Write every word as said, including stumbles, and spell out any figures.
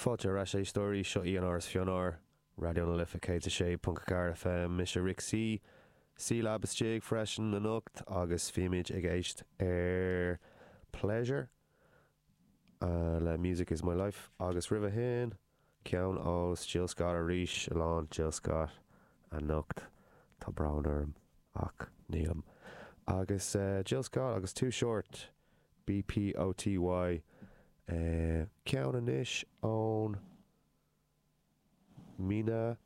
Fáilte ra sé stóí seo í an áras fionár, radio na lifa cé sé punca car F M, mis Rick C, C Lab is jig freisin na nocht, agus fimid ag éist ar Pleasure, uh, le Music is my life, agus riva hin, ceann os Jill Scott a ríis, Alán Jill Scott a nocht, tá brawn orm, ach nílam. Agus uh, Jill Scott, agus Too Short, B P O T Y, uh, ceann anish ón Mina